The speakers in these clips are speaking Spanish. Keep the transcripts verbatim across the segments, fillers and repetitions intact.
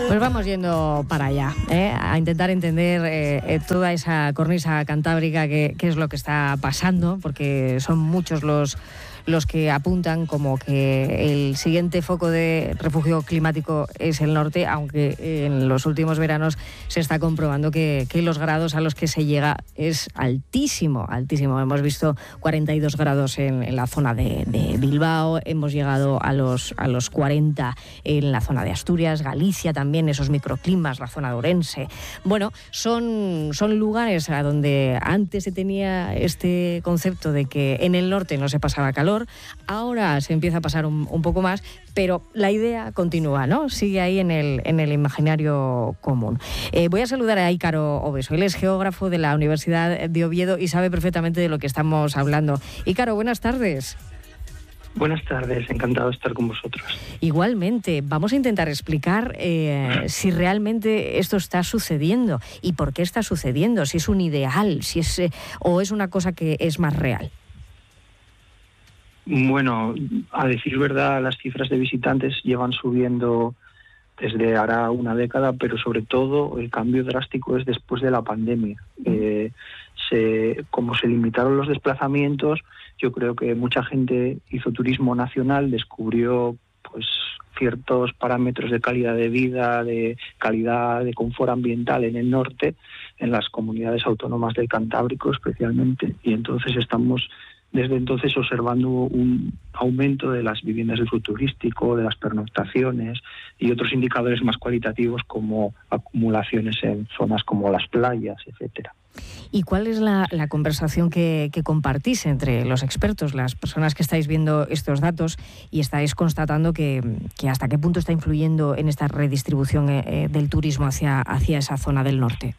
Pues vamos yendo para allá, ¿eh? A intentar entender eh, toda esa cornisa cantábrica, qué es lo que está pasando, porque son muchos los, los que apuntan como que el siguiente foco de refugio climático es el norte, aunque en los últimos veranos se está comprobando que, que los grados a los que se llega es altísimo, altísimo. Hemos visto cuarenta y dos grados en, en la zona de, de Bilbao, hemos llegado a los, a los cuarenta en la zona de Asturias, Galicia también, esos microclimas, la zona de Orense. Bueno, son, son lugares a donde antes se tenía este concepto de que en el norte no se pasaba calor, ahora se empieza a pasar un, un poco más, pero la idea continúa, ¿no? Sigue ahí en el, en el imaginario común. Eh, voy a saludar a Ícaro Obeso. Él es geógrafo de la Universidad de Oviedo y sabe perfectamente de lo que estamos hablando. Ícaro, buenas tardes. Buenas tardes, encantado de estar con vosotros. Igualmente, vamos a intentar explicar eh, si realmente esto está sucediendo y por qué está sucediendo, si es un ideal, si es eh, o es una cosa que es más real. Bueno, a decir verdad, las cifras de visitantes llevan subiendo desde ahora una década, pero sobre todo el cambio drástico es después de la pandemia. Eh, se, como se limitaron los desplazamientos, yo creo que mucha gente hizo turismo nacional, descubrió pues ciertos parámetros de calidad de vida, de calidad de confort ambiental en el norte, en las comunidades autónomas del Cantábrico especialmente, y entonces estamos desde entonces observando un aumento de las viviendas de uso turístico, de las pernoctaciones y otros indicadores más cualitativos como acumulaciones en zonas como las playas, etcétera. ¿Y cuál es la, la conversación que, que compartís entre los expertos, las personas que estáis viendo estos datos y estáis constatando que, que hasta qué punto está influyendo en esta redistribución eh, del turismo hacia, hacia esa zona del norte?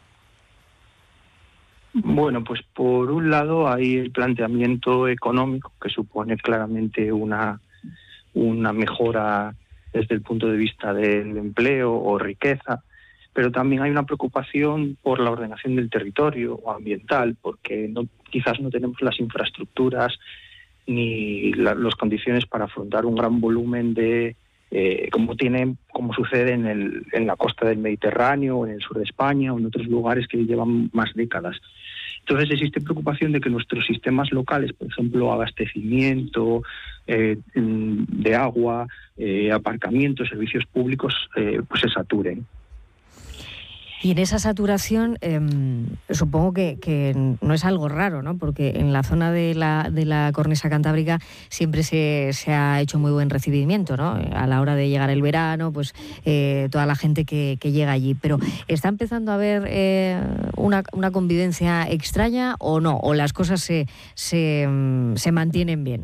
Bueno, pues por un lado hay el planteamiento económico, que supone claramente una, una mejora desde el punto de vista del empleo o riqueza, pero también hay una preocupación por la ordenación del territorio o ambiental, porque no, quizás no tenemos las infraestructuras ni la, las condiciones para afrontar un gran volumen de, eh, como tiene, como sucede en, el, en la costa del Mediterráneo, en el sur de España o en otros lugares que llevan más décadas. Entonces existe preocupación de que nuestros sistemas locales, por ejemplo, abastecimiento eh, de agua, eh, aparcamiento, servicios públicos, eh, pues se saturen. Y en esa saturación eh, supongo que, que no es algo raro, ¿no? Porque en la zona de la, de la cornisa cantábrica siempre se, se ha hecho muy buen recibimiento, ¿no? A la hora de llegar el verano, pues eh, toda la gente que, que llega allí. Pero ¿está empezando a haber eh, una, una convivencia extraña o no? ¿O las cosas se, se, se mantienen bien?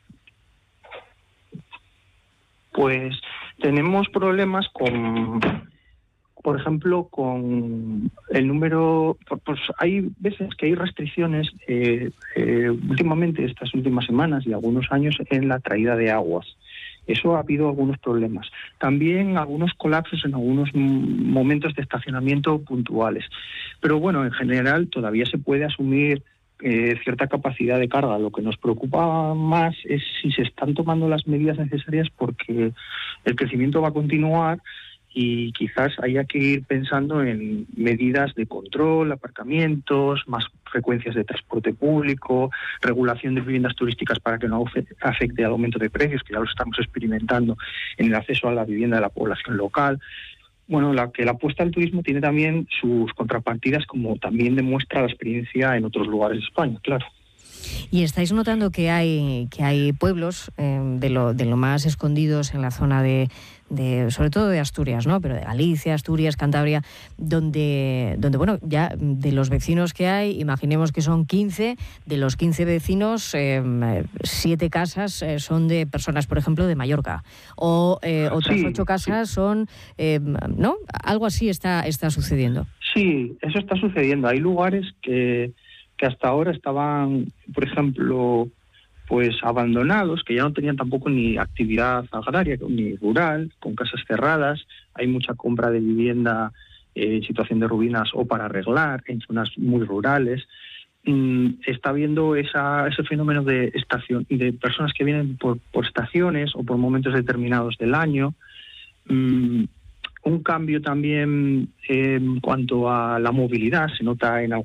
Pues tenemos problemas con... Por ejemplo, con el número, pues hay veces que hay restricciones eh, eh, últimamente, estas últimas semanas y algunos años, en la traída de aguas. Eso ha habido algunos problemas. También algunos colapsos en algunos momentos de estacionamiento puntuales. Pero bueno, en general todavía se puede asumir eh, cierta capacidad de carga. Lo que nos preocupa más es si se están tomando las medidas necesarias, porque el crecimiento va a continuar y quizás haya que ir pensando en medidas de control, aparcamientos, más frecuencias de transporte público, regulación de viviendas turísticas para que no afecte al aumento de precios, que ya lo estamos experimentando en el acceso a la vivienda de la población local. Bueno, la que la apuesta al turismo tiene también sus contrapartidas, como también demuestra la experiencia en otros lugares de España, claro. Y estáis notando que hay que hay pueblos eh, de lo de lo más escondidos en la zona de, de sobre todo de Asturias, ¿no? Pero de Galicia, Asturias, Cantabria, donde donde bueno, ya de los vecinos que hay, imaginemos que son quince, de los quince vecinos, eh, siete casas eh, son de personas, por ejemplo, de Mallorca, o eh, otras sí, ocho casas sí. son, eh, ¿no? Algo así está está sucediendo. Sí, eso está sucediendo. Hay lugares que que hasta ahora estaban, por ejemplo, pues abandonados, que ya no tenían tampoco ni actividad agraria ni rural, con casas cerradas. Hay mucha compra de vivienda eh, en situación de ruinas o para arreglar en zonas muy rurales. Mm, está habiendo esa, ese fenómeno de estación, de personas que vienen por, por estaciones o por momentos determinados del año. Mm, un un cambio también eh, en cuanto a la movilidad, se nota en